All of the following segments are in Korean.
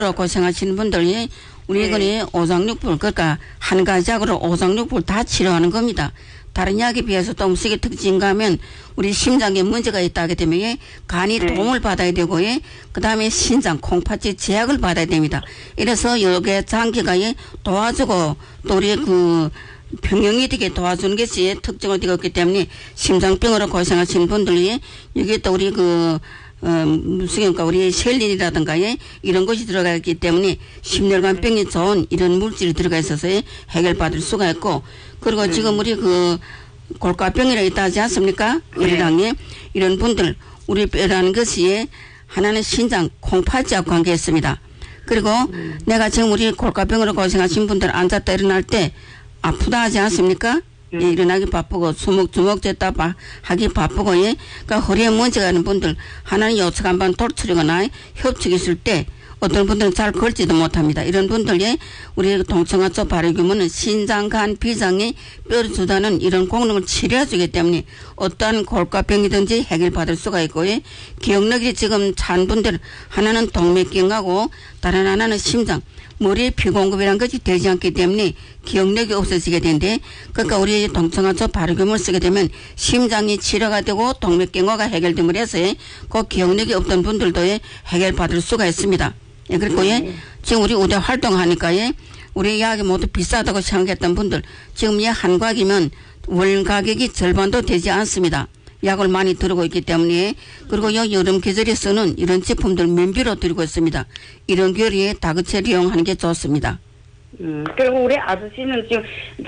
고생하시는 분들이 우리 이거는 오장육부 그러니까 한 가지약으로 오장육부를 다 치료하는 겁니다. 다른 약에 비해서 또 음식의 특징가 하면 우리 심장에 문제가 있다게 되면 간이 도움을 받아야 되고 그다음에 신장 콩팥지 제약을 받아야 됩니다. 이래서 여기에 장기가 도와주고 또 우리 그 평형이 되게 도와주는 것이 특징을 띠고 있기 때문에 심장병으로 고생하시는 분들이 여기에 또 우리 무슨 우리 셀린이라든가 이런 것이 들어가 있기 때문에 심혈관 병이 좋은 이런 물질이 들어가 있어서 해결받을 수가 있고 그리고 지금 우리 골가병이라 있다 하지 않습니까? 우리랑에 이런 분들 우리 뼈라는 것이 하나는 신장 콩팥지하고 관계있습니다. 그리고 내가 지금 우리 골가병으로 고생하신 분들 앉았다 일어날 때 아프다 하지 않습니까? 일어나기 바쁘고 주먹 쥐었다 하기 바쁘고 그러니까 허리에 문제가 있는 분들 하나는 요측 한번 돌출이거나 협축이 있을 때 어떤 분들은 잘 걸지도 못합니다. 이런 분들이 우리 동청아 쪽 발효규모는 신장, 간, 비장이 뼈를 주다는 이런功能을 치료해주기 때문에 어떠한 골가병이든지 해결받을 수가 있고 기억력이 지금 찬 분들 하나는 동맥경하고 다른 하나는 심장 머리에 피 공급이란 것이 되지 않기 때문에 기억력이 없어지게 되는데 그러니까 우리 동청아초 발효균을 쓰게 되면 심장이 치료가 되고 동맥경화가 해결됨을 해서 그 기억력이 없던 분들도 해결받을 수가 있습니다. 그리고 지금 우리 우대 활동하니까 우리 약이 모두 비싸다고 생각했던 분들 지금 한 곽이면 월 가격이 절반도 되지 않습니다. 약을 많이 들어오고 있기 때문에 그리고 여름 계절에 쓰는 이런 제품들 면비로 드리고 있습니다. 이런 기회에 다그채 이용하는 게 좋습니다. 그리고 우리 아저씨는 지금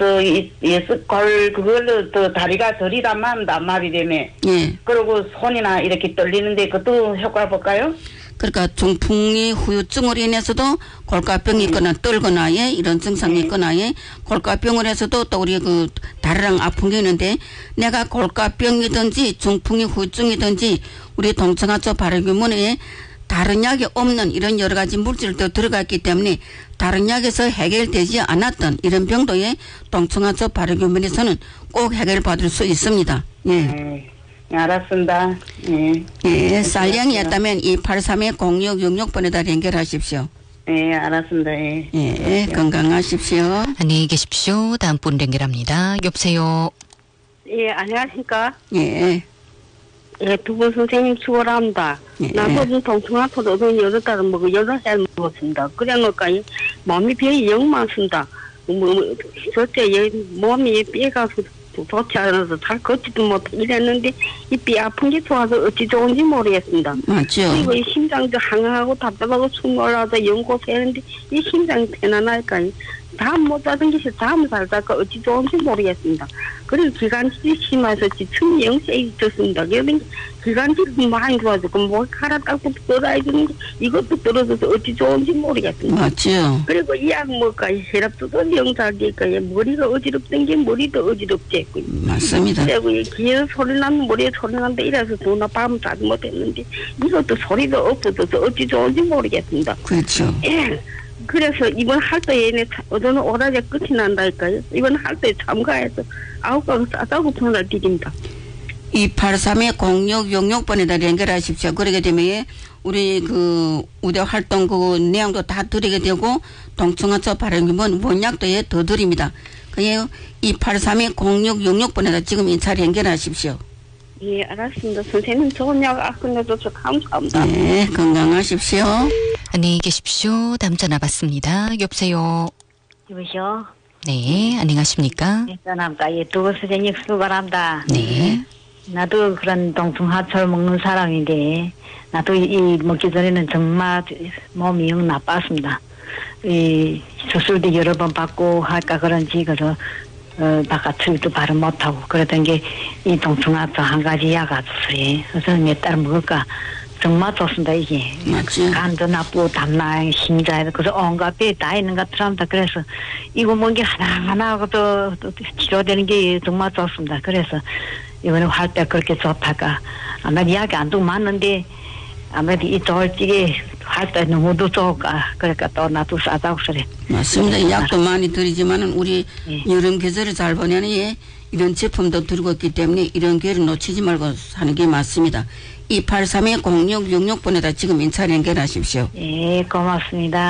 그걸로 다리가 저리다 만다 말이 되네. 그리고 손이나 이렇게 떨리는데 그것도 효과 볼까요? 그러니까 중풍이 후유증으로 인해서도 골가병이 있거나 떨거나 이런 증상이 있거나 골가병을 해서도 또 우리 다리랑 아픈 게 있는데 내가 골가병이든지 중풍이 후유증이든지 우리 동청아초 발효균문에 다른 약이 없는 이런 여러 가지 물질도 들어갔기 때문에 다른 약에서 해결되지 않았던 이런 병도에 동청아초 발효균문에서는 꼭 해결받을 수 있습니다. 알았습니다. 쌀량이었다면 283-0666번에다 연결하십시오. 알았습니다. 건강하십시오. 안녕히 계십시오. 다음 분 연결합니다. 여보세요. 안녕하십니까? 두 분 선생님 수고합니다. 나도 동청아초도 8달을 먹고 8살 먹었습니다. 그래 놓으니까 몸이 병이 영 많습니다. 저때 몸이 뼈가 좋지 않아서 잘 걷지도 못하고 이랬는데 이 뼈 아픈 게 좋아서 어찌 좋은지 모르겠습니다. 맞죠. 그리고 이 심장도 항하고 답답하고 숨 올라와서 연고세는데 이 심장이 편안할까요? 잠 못 자던 것이 잠을 잘 잘까 어찌 좋은지 모르겠습니다. 그리고 기관지이 심해서 지층이 영세이 있었습니다. 그러니 기관지도 많이 좋아지고 머리카락 닦고 떨어야 되는데 이것도 떨어져서 어찌 좋은지 모르겠습니다. 맞죠. 그리고 이 약 먹을까요? 혈압도 영살될까요? 머리가 어지럽던 게 머리도 어지럽지. 맞습니다. 그리고 귀에서 소리 나는 머리에 소리 난다 이래서 누나 밤을 자지 못했는데 이것도 소리도 없어져서 어찌 좋은지 모르겠습니다. 그렇죠. 그래서 이번 할때 얘네 어제는 오라제 끝이 난다니까요. 이번 할때 참가해서 9가구 싸다고 전화를 드립니다. 283-0666번에다 연결하십시오. 그러게 되면 우리 우대 활동 내용도 다 드리게 되고 동청아초 발효균문 원약도 더 드립니다. 그래서 283-0666번에다 지금 인차를 연결하십시오. 알았습니다. 선생님 좋은 약 끝내줘서 감사합니다. 건강하십시오. 안녕히 계십시오. 다음 전화 받습니다. 여보세요. 여보세요. 네, 안녕하십니까? 전화합니다. 두분 선생님 수고합니다. 네. 나도 그런 동청아초를 먹는 사람인데 나도 이 먹기 전에는 정말 몸이 영 나빴습니다. 이 수술도 여러 번 받고 할까 그런지 그래서 바깥으로도 발음 못하고 그러던 게 이 동청아초 한 가지 약 아주서요. 그래서 몇 달 먹을까 정말 좋습니다. 이게 맞죠. 간도 나쁘고 담나 힘자에 그래서 온갖 뼈 다 있는 것 같습니다. 그래서 이거 먹은 게 하나하나 또 치료되는 게 정말 좋습니다. 그래서 이번에 할 때 그렇게 좋다가 아마 이야기 안 두고 맞는데 아무래도 이 좋을지게 할 때 너무도 좋을까 그러니까 또 나도 싸다고 그래. 맞습니다. 약도 많이 드리지만은 우리 여름 계절을 잘 보내는 이런 제품도 들고 있기 때문에 이런 기회를 놓치지 말고 사는 게 맞습니다. 283-0666번에다 지금 인차 연결하십시오. 고맙습니다.